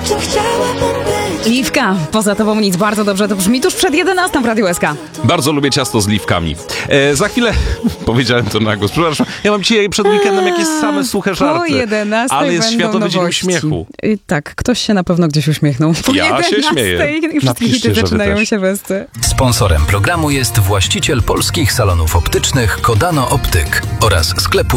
czym chciałabym być. Liwka, poza tobą nic, bardzo dobrze to brzmi tuż przed 11 w Radiu SK. Bardzo lubię ciasto z liwkami. Za chwilę powiedziałem to na głos. Przepraszam, ja mam dzisiaj przed weekendem jakieś same suche żarty. Po 11 ale jest będą Światowy Dzień nowości. Uśmiechu. Tak, ktoś się na pewno gdzieś uśmiechnął. Po Ja się 11 śmieję. i wszystkie Napiszcie, hity że wy zaczynają też. się westy. Sponsorem programu jest właściciel polskich salonów optycznych Kodano Optyk oraz sklepu